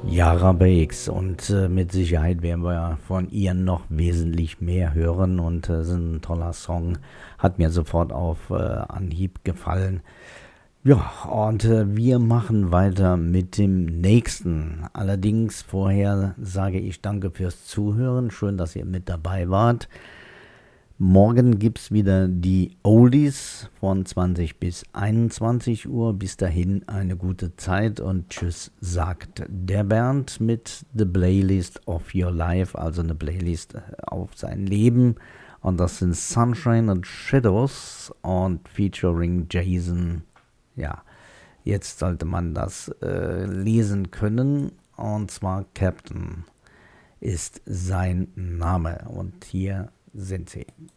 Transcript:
Yara Bakes und mit Sicherheit werden wir von ihr noch wesentlich mehr hören und ist ein toller Song, hat mir sofort auf Anhieb gefallen. Ja, und wir machen weiter mit dem nächsten. Allerdings vorher sage ich danke fürs Zuhören, schön, dass ihr mit dabei wart. Morgen gibt es wieder die Oldies von 20 bis 21 Uhr. Bis dahin eine gute Zeit und tschüss, sagt der Bernd mit The Playlist of Your Life, also eine Playlist auf sein Leben. Und das sind Sunshine and Shadows und featuring Jason. Ja, jetzt sollte man das lesen können. Und zwar Captain ist sein Name. Und hier sind sie.